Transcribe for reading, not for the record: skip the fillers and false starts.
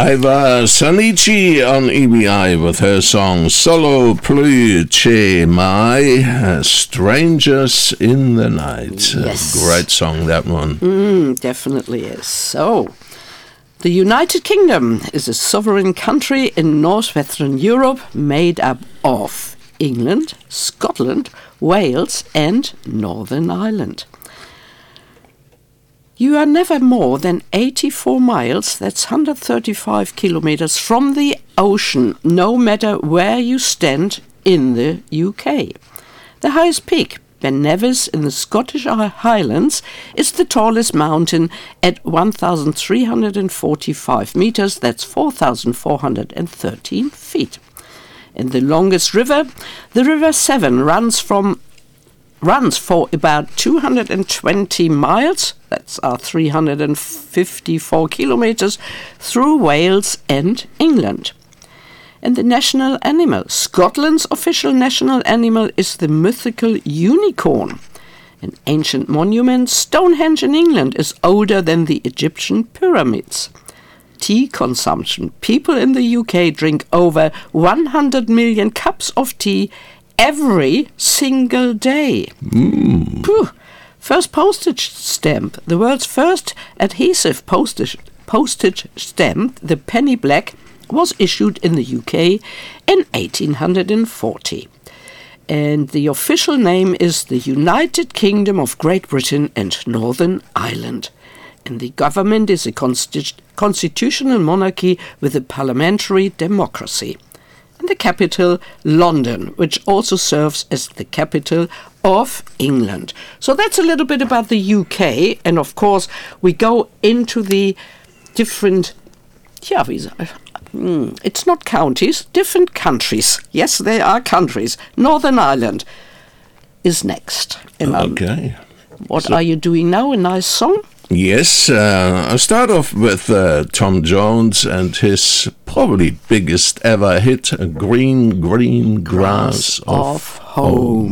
Ava Sanichi on EBI with her song Solo Plus Che Mai, Strangers in the Night. Yes. Great song, that one. Definitely is. So, the United Kingdom is a sovereign country in northwestern Europe made up of England, Scotland, Wales and Northern Ireland. You are never more than 84 miles, that's 135 kilometers, from the ocean, no matter where you stand in the UK. The highest peak, Ben Nevis in the Scottish Highlands, is the tallest mountain at 1,345 meters, that's 4,413 feet. And the longest river, the River Severn, runs for about 220 miles, that's 354 kilometers, through Wales and England. And the national animal, Scotland's official national animal, is the mythical unicorn. An ancient monument, Stonehenge in England, is older than the Egyptian pyramids. Tea consumption. People in the UK drink over 100 million cups of tea every single day. Phew. First postage stamp. The world's first adhesive postage stamp, the penny black, was issued in the UK in 1840. And the official name is the United Kingdom of Great Britain and Northern Ireland. And the government is a constitutional monarchy with a parliamentary democracy. And the capital, London, which also serves as the capital of England. So that's a little bit about the UK. And of course, we go into the different, it's not counties, different countries. Yes, they are countries. Northern Ireland is next. And Okay. What are you doing now? A nice song? Yes, I'll start off with Tom Jones and his probably biggest ever hit, Green, Green Grass of Home.